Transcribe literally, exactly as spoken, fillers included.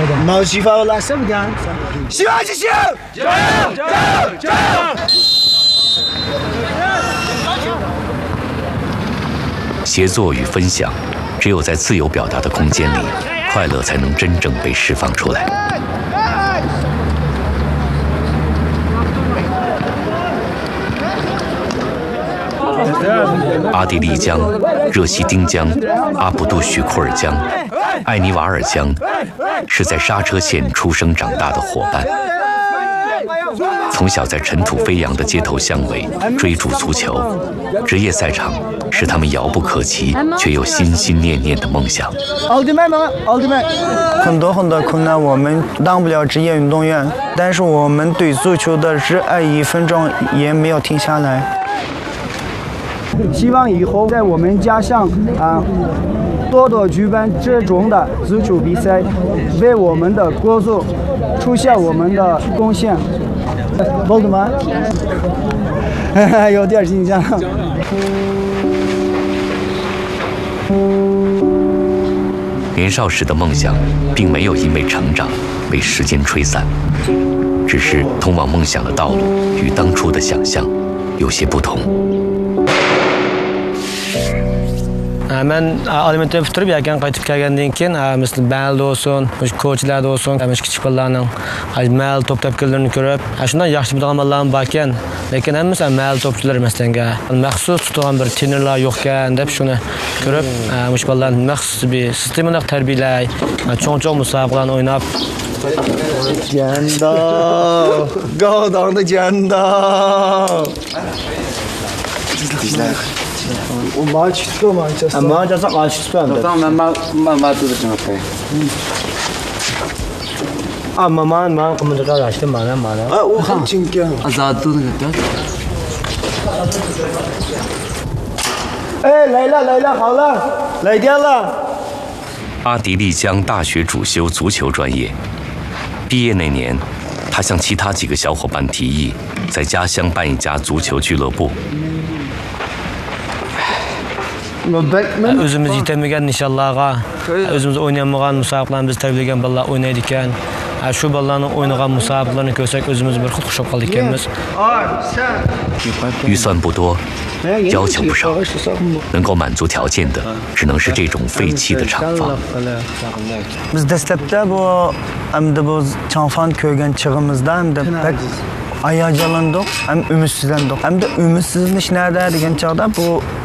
毛西发拉什么干？希望继续！加油！加油！加油！ 协作与分享，只有在自由表达的空间里，快乐才能真正被释放出来。阿地利江、热西丁江、阿卜杜许库尔江、艾尼瓦尔江，是在刹车线出生长大的伙伴。从小在尘土飞扬的街头巷尾追逐足球，职业赛场是他们遥不可及却又心心念念的梦想。 奥迪麦吗？奥迪麦。 很多很多困难，我们当不了职业运动员，但是我们对足球的热爱一分钟也没有停下来。 希望以后在我们家乡啊，多多举办这种的足球比赛，为我们的国足出现我们的贡献。 报的吗？有点紧张。 年少时的梦想，并没有因为成长被时间吹散，只是通往梦想的道路与当初的想象有些不同。 Ben alimentini bitirib yakan qaytib kelgandan keyin misli balda olsun, ko'chlarda olsun, kichik bolalarning mahalla top tepkilarini ko'rib, shundan yaxshi biladigan bolalar bor ekan, lekin hammasi mahalla topchilar emasdanga. Maxsus tutgan bir trenerlar yo'q ekan deb shuni ko'rib, mush bolalarni maxsus bir sistematik tarbiyalay, cho'ng-cho'ng musobaqalarni o'ynab 剪刀，高档的剪刀。我马去做嘛，就是。啊，马就是马去做的。 当然马马马做的真好。 啊，慢慢慢，我们这个来是慢了慢了。 啊，我很紧张。 啊，咋做那个？ 哎，来了来了，好了，来电了。 阿迪丽江大学主修足球专业，毕业那年，他向其他几个小伙伴提议，在家乡办一家足球俱乐部。 O'zimiz yetamagan nishonlarga, o'zimiz o'ynamagan musobaqalarni biz tayyorlagan bolalar o'ynaydi ekan. Shu bolalarning o'ynagan musobaqalarni ko'rsak, o'zimiz bir xud xushab qoldik ekanmiz. 预算不多，要求不少，能够满足条件的，只能是这种废弃的厂房。 Biz dastlabda bu hamda bu chanfan ko'rgan chig'imizda hamda pek hayajonlandik, ham umidsizlandik. Hamda umidsizlanish nada degan chog'da bu